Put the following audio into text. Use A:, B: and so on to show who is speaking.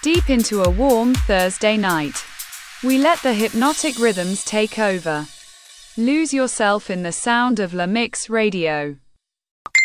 A: Deep into a warm Thursday night, we let the hypnotic rhythms take over. Lose yourself in the sound of La Mix Radio.